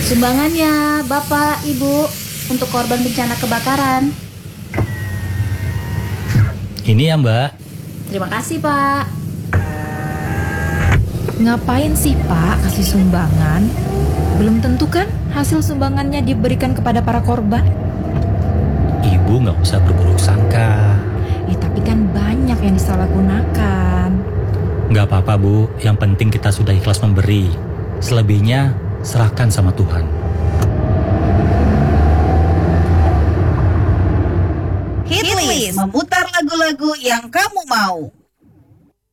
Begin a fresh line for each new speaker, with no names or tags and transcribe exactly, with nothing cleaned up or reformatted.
Sumbangannya Bapak, Ibu, untuk korban bencana kebakaran.
Ini ya Mbak.
Terima kasih Pak.
Ngapain sih Pak kasih sumbangan? Belum tentu kan hasil sumbangannya diberikan kepada para korban?
Ibu nggak usah berburuk sangka.
Ya tapi kan banyak yang disalahgunakan.
Nggak apa-apa Bu, yang penting kita sudah ikhlas memberi. Selebihnya serahkan sama Tuhan.
Hitlist memutar lagu-lagu yang kamu mau.